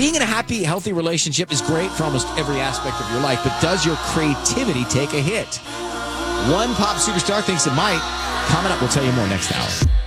Being in a happy, healthy relationship is great for almost every aspect of your life, but does your creativity take a hit? One pop superstar thinks it might. Coming up, we'll tell you more next hour.